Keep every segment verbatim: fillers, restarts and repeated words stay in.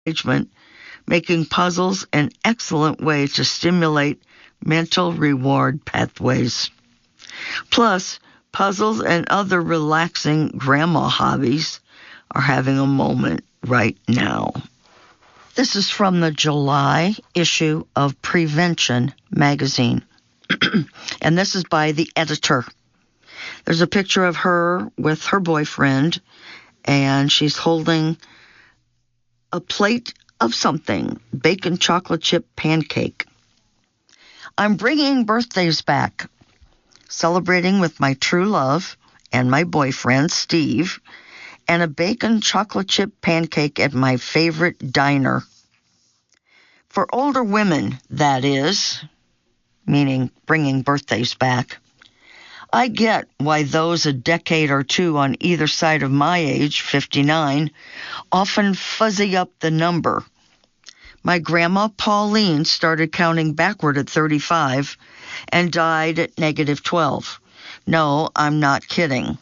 engagement, making puzzles an excellent way to stimulate mental reward pathways. Plus, puzzles and other relaxing grandma hobbies are having a moment right now. This is from the July issue of Prevention magazine, and this is by the editor. There's a picture of her with her boyfriend, and she's holding a plate of something, bacon chocolate chip pancake. I'm bringing birthdays back, celebrating with my true love and my boyfriend, Steve, and a bacon chocolate chip pancake at my favorite diner. For older women, that is, meaning bringing birthdays back. I get why those a decade or two on either side of my age, fifty-nine, often fuzzy up the number. My grandma Pauline started counting backward at thirty-five and died at negative twelve. No, I'm not kidding.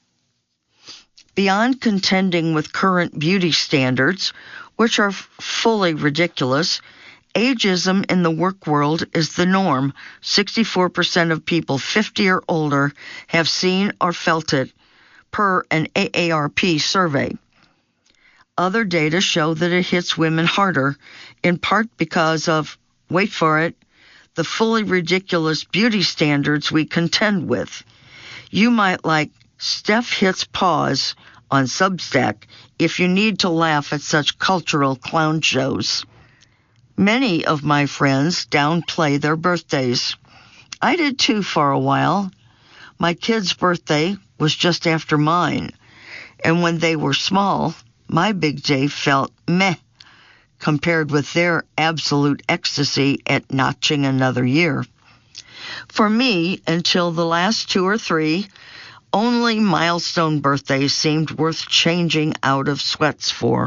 Beyond contending with current beauty standards, which are fully ridiculous, ageism in the work world is the norm. sixty-four percent of people fifty or older have seen or felt it, per an A A R P survey. Other data show that it hits women harder, in part because of, wait for it, the fully ridiculous beauty standards we contend with. You might like Steph Hits Pause on Substack if you need to laugh at such cultural clown shows. Many of my friends downplay their birthdays. I did too for a while. My kid's birthday was just after mine, and when they were small, my big day felt meh compared with their absolute ecstasy at notching another year. For me, until the last two or three, only milestone birthdays seemed worth changing out of sweats for.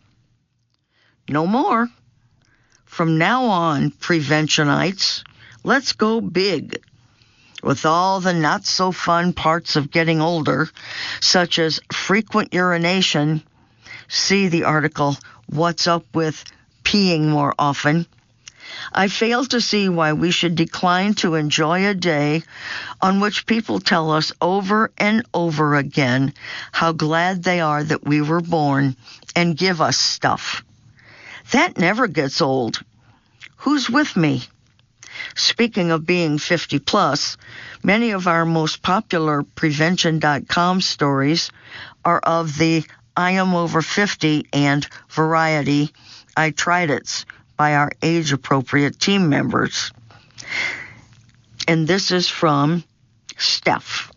No more. From now on, preventionites, let's go big. With all the not-so-fun parts of getting older, such as frequent urination, see the article, What's Up with Peeing More Often, I fail to see why we should decline to enjoy a day on which people tell us over and over again how glad they are that we were born and give us stuff. That never gets old. Who's with me? Speaking of being fifty plus, many of our most popular prevention dot com stories are of the I am over fifty and variety I tried it's by our age-appropriate team members. And this is from Steph.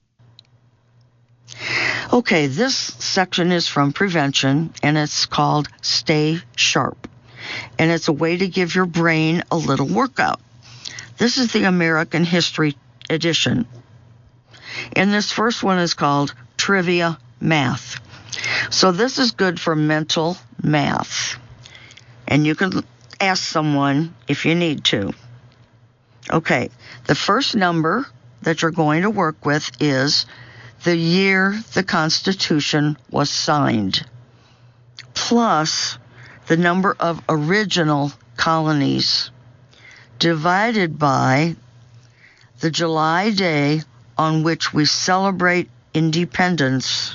Okay, this section is from Prevention, and it's called Stay Sharp. And it's a way to give your brain a little workout. This is the American History edition. And this first one is called Trivia Math. So this is good for mental math. And you can ask someone if you need to. Okay, the first number that you're going to work with is the year the Constitution was signed, plus the number of original colonies, divided by the July day on which we celebrate independence,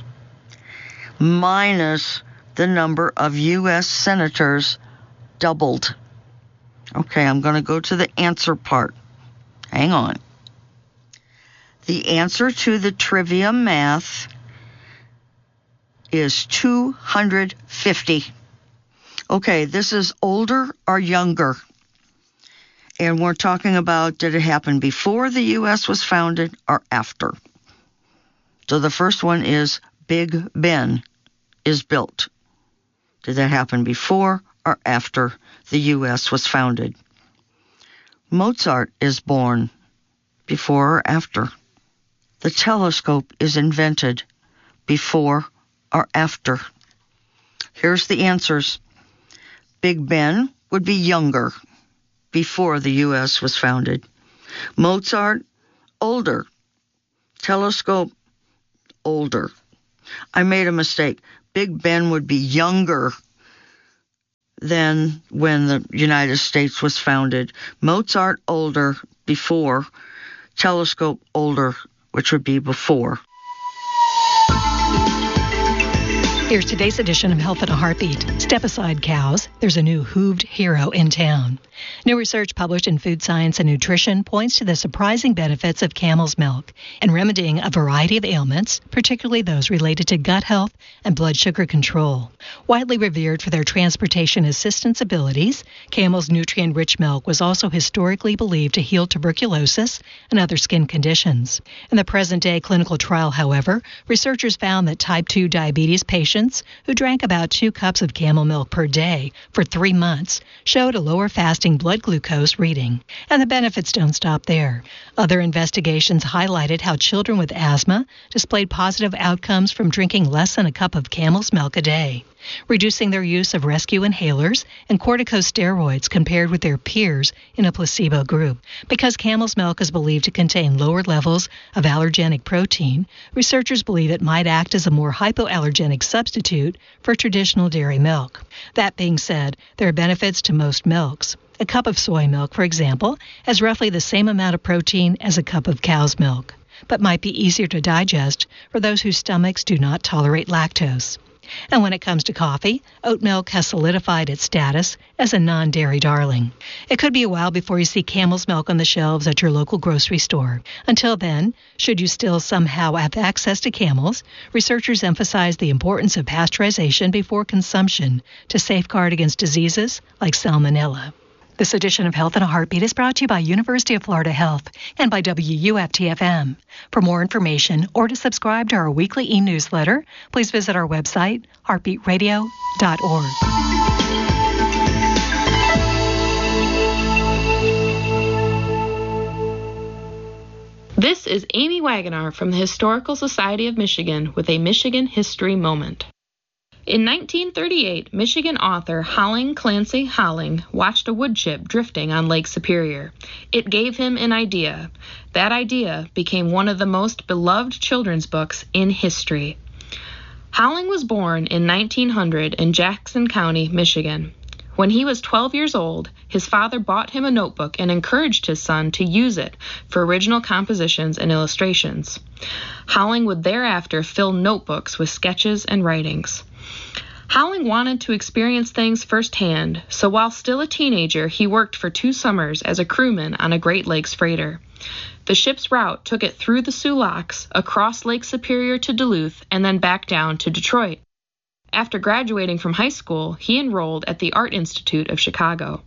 minus the number of U S senators doubled. Okay, I'm going to go to the answer part. Hang on. The answer to the trivia math is two hundred fifty. Okay, this is older or younger. And we're talking about, did it happen before the U S was founded or after? So the first one is Big Ben is built. Did that happen before or after the U S was founded? Mozart is born, before or after? The telescope is invented, before or after? Here's the answers. Big Ben would be younger, before the U S was founded. Mozart, older. Telescope, older. I made a mistake. Big Ben would be younger than when the United States was founded. Mozart older before, Telescope older, which would be before. Here's today's edition of Health at a Heartbeat. Step aside cows. There's a new hooved hero in town. New research published in Food Science and Nutrition points to the surprising benefits of camel's milk in remedying a variety of ailments, particularly those related to gut health and blood sugar control. Widely revered for their transportation assistance abilities, camel's nutrient-rich milk was also historically believed to heal tuberculosis and other skin conditions. In the present-day clinical trial, however, researchers found that type two diabetes patients who drank about two cups of camel milk per day for three months showed a lower fasting blood glucose reading. And the benefits don't stop there. Other investigations highlighted how children with asthma displayed positive outcomes from drinking less than a cup of camel's milk a day, reducing their use of rescue inhalers and corticosteroids compared with their peers in a placebo group. Because camel's milk is believed to contain lower levels of allergenic protein, researchers believe it might act as a more hypoallergenic substitute for traditional dairy milk. That being said, there are benefits to most milks. A cup of soy milk, for example, has roughly the same amount of protein as a cup of cow's milk, but might be easier to digest for those whose stomachs do not tolerate lactose. And when it comes to coffee, oat milk has solidified its status as a non-dairy darling. It could be a while before you see camel's milk on the shelves at your local grocery store. Until then, should you still somehow have access to camels, researchers emphasize the importance of pasteurization before consumption to safeguard against diseases like salmonella. This edition of Health in a Heartbeat is brought to you by University of Florida Health and by W U F T F M. For more information or to subscribe to our weekly e-newsletter, please visit our website, heartbeat radio dot org. This is Amy Wagoner from the Historical Society of Michigan with a Michigan History Moment. In nineteen thirty-eight, Michigan author Holling Clancy Holling watched a wood chip drifting on Lake Superior. It gave him an idea. That idea became one of the most beloved children's books in history. Holling was born in nineteen hundred in Jackson County, Michigan. When he was twelve years old, his father bought him a notebook and encouraged his son to use it for original compositions and illustrations. Holling would thereafter fill notebooks with sketches and writings. Holling wanted to experience things firsthand, so while still a teenager, he worked for two summers as a crewman on a Great Lakes freighter. The ship's route took it through the Soo Locks, across Lake Superior to Duluth, and then back down to Detroit. After graduating from high school, he enrolled at the Art Institute of Chicago.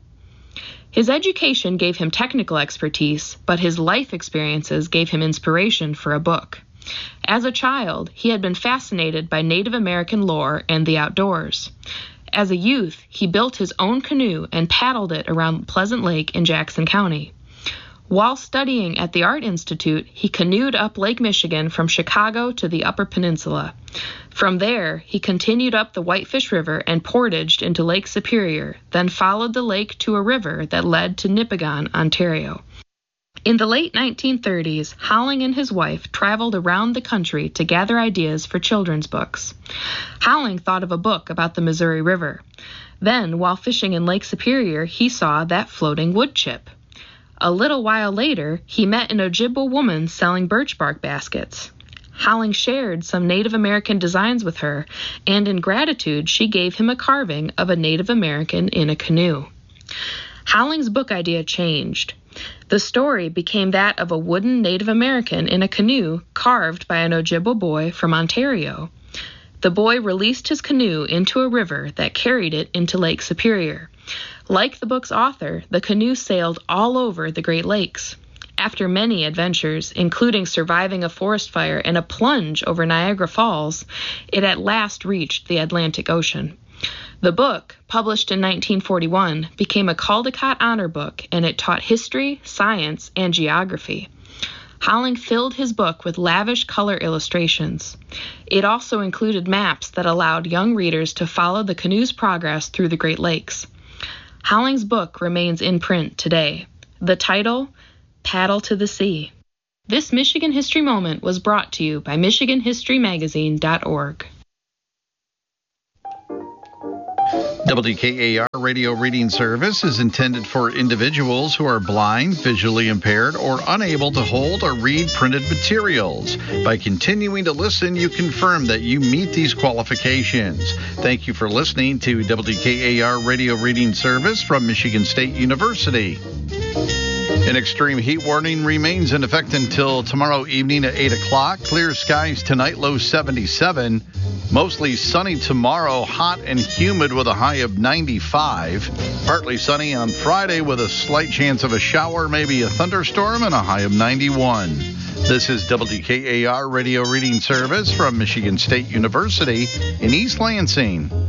His education gave him technical expertise, but his life experiences gave him inspiration for a book. As a child, he had been fascinated by Native American lore and the outdoors. As a youth, he built his own canoe and paddled it around Pleasant Lake in Jackson County. While studying at the Art Institute, he canoed up Lake Michigan from Chicago to the Upper Peninsula. From there, he continued up the Whitefish River and portaged into Lake Superior, then followed the lake to a river that led to Nipigon, Ontario. In the late nineteen thirties, Holling and his wife traveled around the country to gather ideas for children's books. Holling thought of a book about the Missouri River. Then, while fishing in Lake Superior, he saw that floating wood chip. A little while later, he met an Ojibwa woman selling birch bark baskets. Holling shared some Native American designs with her, and in gratitude, she gave him a carving of a Native American in a canoe. Holling's book idea changed. The story became that of a wooden Native American in a canoe carved by an Ojibwa boy from Ontario. The boy released his canoe into a river that carried it into Lake Superior. Like the book's author, the canoe sailed all over the Great Lakes. After many adventures, including surviving a forest fire and a plunge over Niagara Falls, it at last reached the Atlantic Ocean. The book, published in nineteen forty-one, became a Caldecott Honor Book, and it taught history, science, and geography. Holling filled his book with lavish color illustrations. It also included maps that allowed young readers to follow the canoe's progress through the Great Lakes. Holling's book remains in print today. The title, Paddle to the Sea. This Michigan History Moment was brought to you by Michigan History Magazine dot org. W K A R radio reading service is intended for individuals who are blind, visually impaired, or unable to hold or read printed materials. By continuing to listen, you confirm that you meet these qualifications. Thank you for listening to W K A R radio reading service from Michigan State University. An extreme heat warning remains in effect until tomorrow evening at eight o'clock. Clear skies tonight, low seventy-seven. Mostly sunny tomorrow, hot and humid with a high of ninety-five. Partly sunny on Friday with a slight chance of a shower, maybe a thunderstorm, and a high of ninety-one. This is W K A R radio reading service from Michigan State University in East Lansing.